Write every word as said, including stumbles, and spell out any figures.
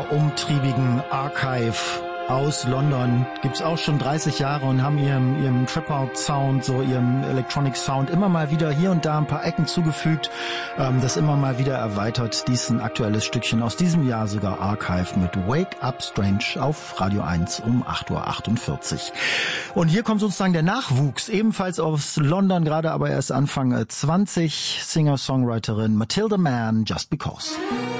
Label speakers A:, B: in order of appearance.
A: super umtriebigen Archive aus London. Gibt's auch schon dreißig Jahre und haben ihrem, ihrem Trip-Out-Sound, so ihrem Electronic-Sound immer mal wieder hier und da ein paar Ecken zugefügt, ähm, das immer mal wieder erweitert. Dies ist ein aktuelles Stückchen aus diesem Jahr, sogar Archive mit Wake Up Strange auf Radio eins um acht Uhr achtundvierzig. Und hier kommt sozusagen der Nachwuchs, ebenfalls aus London, gerade aber erst Anfang zwanzig, Singer-Songwriterin Matilda Mann, Just Because.